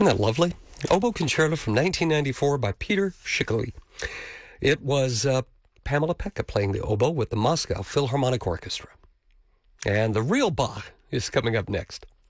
Isn't that lovely? Oboe Concerto from 1994 by Peter Schickele. It was Pamela Pekka playing the oboe with the Moscow Philharmonic Orchestra. And the real Bach is coming up next.